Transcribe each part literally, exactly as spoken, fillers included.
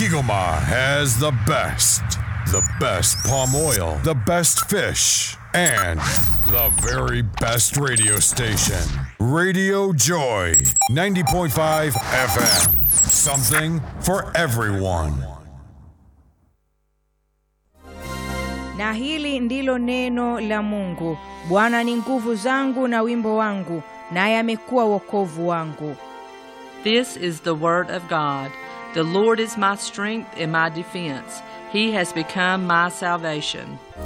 Kigoma has the best. The best palm oil, the best fish, and the very best radio station. Radio Joy, ninety point five F M. Something for everyone. Na hili ndilo neno la Mungu. Bwana ni nguvu zangu na wimbo wangu, naye amekuwa wokovu wangu. This is the word of God. The Lord is my strength and my defense. He has become my salvation.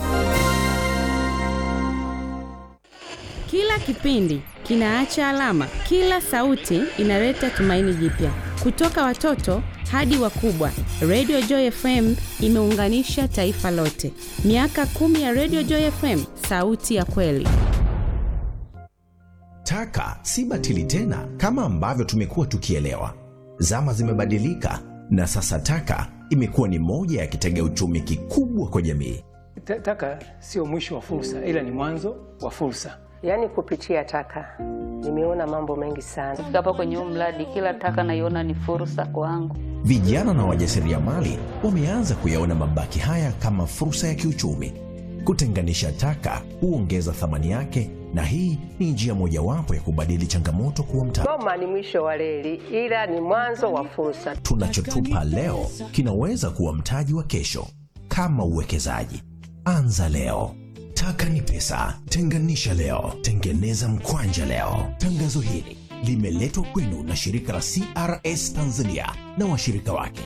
Kila kipindi kinaacha alama, kila sauti inaleta tumaini jipya. Kutoka watoto hadi wakubwa, Radio Joy F M imeunganisha taifa lote. Miaka kumi ya Radio Joy F M, sauti ya kweli. Taka si batili tena kama ambavyo tumekuwa tukielewa. Zama zimebadilika na sasa taka imekuwa ni moja ya kitega uchumi kikubwa kwa jamii. Taka sio mwisho wa fursa, ila ni mwanzo wa fursa. Yaani kupitia taka nimeona mambo mengi sana. Kufika hapa kwenye mradi, kila taka naiona ni fursa kwangu. Vijana na wajasiriamali wameanza kuyaona mabaki haya kama fursa ya kiuchumi. Kutenganisha taka huongeza thamani yake, na hii ni njia mojawapo ya kubadili changamoto kuwa mtaji. Goma ni mwisho wa reli, ila ni mwanzo wa fursa. Tunachotupa leo kinaweza kuwa mtaji wa kesho. Kama uwekezaji, anza leo. Taka ni pesa, tenganisha leo, tengeneza mkwanja leo. Tangazo hili limeletwa kwenu na shirika la C R S Tanzania na washirika wake.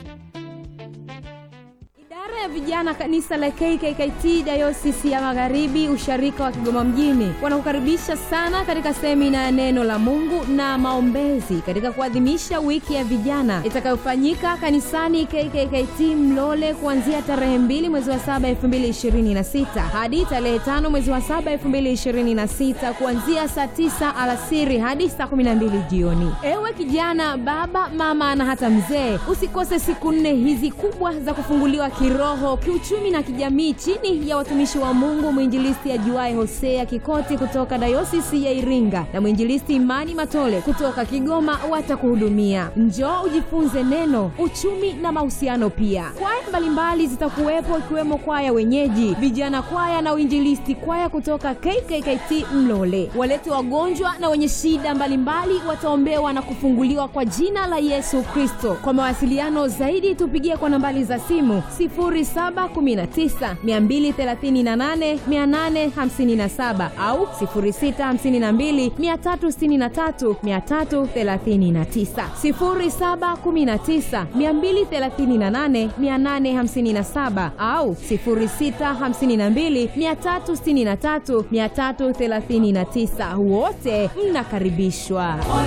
Idara ya vijana kanisa la K K K T Dayosisi ya Magharibi usharika wa Kigoma mjini wanakukaribisha sana katika semina ya neno la Mungu na maombezi katika kuadhimisha wiki ya vijana itakayofanyika kanisani K K K T Mlole kuanzia tarehe mbili mwezi wa saba elfu mbili ishirini na sita hadi tarehe tano mwezi wa saba elfu mbili ishirini na sita kuanzia saa tisa alasiri hadi saa kumi na mbili jioni. Ewe kijana, baba, mama na hata mzee, usikose siku nne hizi kubwa za kufunguliwa kiroho, kiuchumi na kijamii chini ya watumishi wa Mungu mwinjilisti ajuaye Hosea Kikoti kutoka Dayosisi ya Iringa na mwinjilisti Imani Matole kutoka Kigoma watakuhudumia. Njoo ujifunze neno, uchumi na mahusiano pia. Kwaya mbalimbali zitakuwepo ikiwemo kwaya wenyeji, vijana kwaya na uinjilisti kwaya kutoka K K K T Mlole. Walete wagonjwa na wenye shida mbalimbali wataombewa na kufunguliwa kwa jina la Yesu Kristo. Kwa mawasiliano zaidi tupigie kwa nambari za simu sifuri saba kumi na tisa mia mbili thelathini na nane mia nane hamsini na saba au sifuri sita hamsini na mbili mia tatu sitini na tatu mia tatu thelathini na tisa, sifuri saba kumi na tisa mia mbili thelathini na nane mia nane hamsini na saba au sifuri sita hamsini na mbili mia tatu sitini na tatu mia tatu thelathini na tisa. Wote mnakaribishwa.